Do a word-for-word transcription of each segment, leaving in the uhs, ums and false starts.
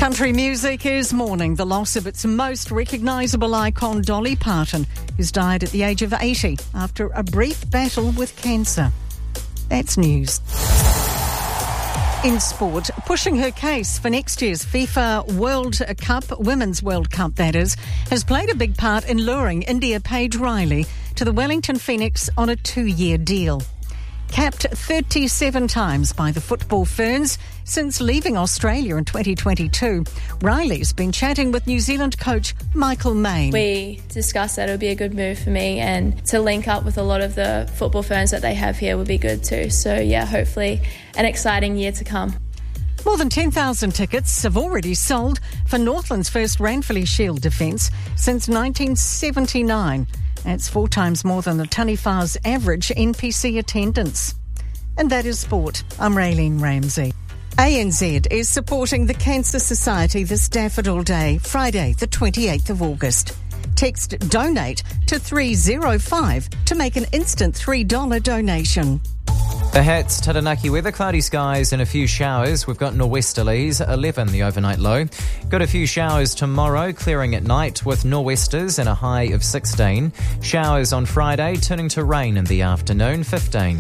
Country music is mourning the loss of its most recognisable icon, Dolly Parton, who's died at the age of eighty after a brief battle with cancer. That's news. In sport, pushing her case for next year's FIFA World Cup, Women's World Cup that is, has played a big part in luring India Paige Riley to the Wellington Phoenix on a two-year deal. Capped thirty-seven times by the Football Ferns since leaving Australia in twenty twenty-two, Riley's been chatting with New Zealand coach Michael Main. We discussed that it would be a good move for me, and to link up with a lot of the Football Ferns that they have here would be good too. So yeah, hopefully an exciting year to come. More than ten thousand tickets have already sold for Northland's first Ranfurly Shield defence since nineteen seventy-nine. That's four times more than the Taniwha's average N P C attendance. And that is sport. I'm Raylene Ramsey. A N Z is supporting the Cancer Society this Daffodil Day, Friday the twenty-eighth of August. Text DONATE to three oh five to make an instant three dollars donation. The Hats, Taranaki weather, cloudy skies and a few showers. We've got nor'westerlies, eleven the overnight low. Got a few showers tomorrow, clearing at night with nor'westers and a high of sixteen. Showers on Friday, turning to rain in the afternoon, fifteen.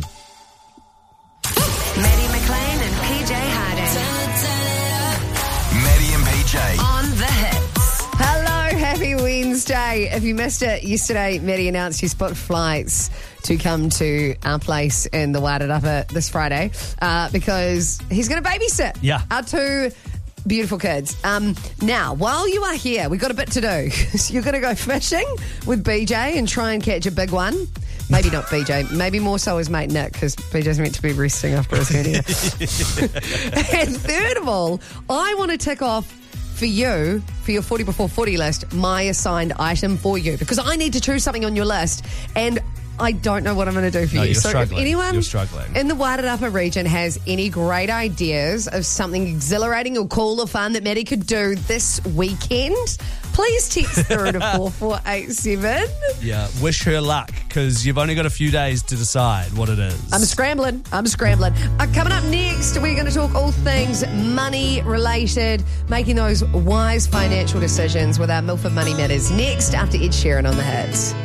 Maddie McLean and P J Harding. Maddie and P J on the Hits. Hello, happy Wednesday. If you missed it yesterday, Maddie announced he's booked flights to come to our place in the Wairarapa this Friday uh, because he's going to babysit Yeah. our two beautiful kids. Um, now, while you are here, we've got a bit to do. So you're going to go fishing with B J and try and catch a big one. Maybe not B J, maybe more so his mate Nick, because B J's meant to be resting after his hernia. And third of all, I want to tick off for you, for your forty before forty list, my assigned item for you, because I need to choose something on your list, and I don't know what I'm going to do for No, you. you're So struggling. if anyone You're struggling. in the Wairarapa region has any great ideas of something exhilarating or cool or fun that Maddie could do this weekend, please text through to four four eight seven. Yeah, wish her luck, because you've only got a few days to decide what it is. I'm scrambling. I'm scrambling. Uh, coming up next, we're going to talk all things money related, making those wise financial decisions with our Milford Money Matters next after Ed Sheeran on the Hits.